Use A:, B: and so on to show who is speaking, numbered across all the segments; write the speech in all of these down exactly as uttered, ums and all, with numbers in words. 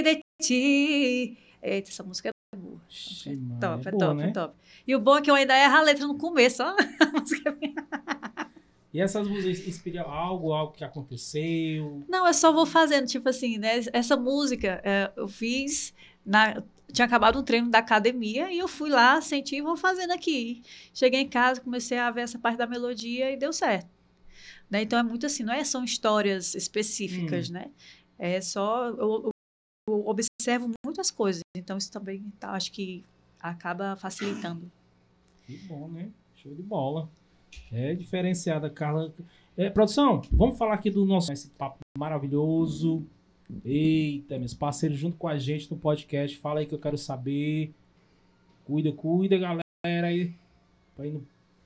A: de ti. Eita, essa música é boa.
B: Ixi,
A: É
B: mano,
A: top,
B: é
A: é
B: boa,
A: top,
B: né?
A: é top. E o bom é que eu ainda erro a letra no começo, ó. A música é-
B: E essas músicas inspiram algo, algo que aconteceu?
A: Não, eu só vou fazendo, tipo assim, né? Essa música é, eu fiz na. Tinha acabado um treino da academia e eu fui lá, senti e vou fazendo aqui. Cheguei em casa, comecei a ver essa parte da melodia e deu certo. Né? Então é muito assim, não é, são histórias específicas,
B: Hum,
A: né? É só. Eu, eu observo muitas coisas, então isso também tá, acho que acaba facilitando.
B: que bom, né? Show de bola. É diferenciada, Carla. É, produção, vamos falar aqui do nosso esse papo maravilhoso. Eita, meus parceiros junto com a gente no podcast. Fala aí que eu quero saber. Cuida, cuida, galera aí. Pra ir no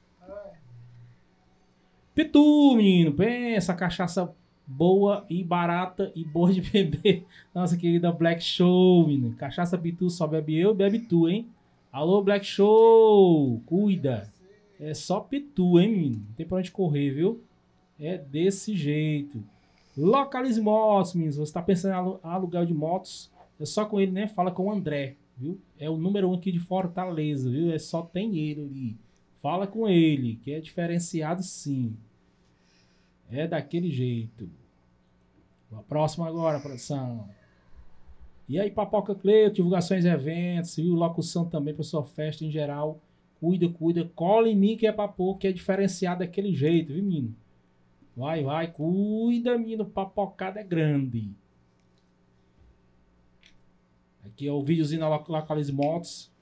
B: Pitu, menino. Bem, essa cachaça boa e barata e boa de beber. Nossa querida Black Show, menino. Cachaça Pitu só bebe eu, bebe tu, hein? Alô, Black Show. Cuida. É só Pitu, hein, menino? Não tem pra onde correr, viu? É desse jeito. Localize Motos, meninos. Você está pensando em alu- aluguel de motos? É só com ele, né? Fala com o André, viu? É o número um aqui de Fortaleza, viu? É só tem ele ali. Fala com ele, que é diferenciado sim. É daquele jeito. A próxima agora, produção. E aí, Papoca Cleo, divulgações e eventos, viu? Locução também para sua festa em geral. Cuida, cuida. Cola em mim que é papo, que é diferenciado daquele jeito, viu, menino? Vai, vai, cuida, menino. Papocada é grande. Aqui é o videozinho da Localize Motos.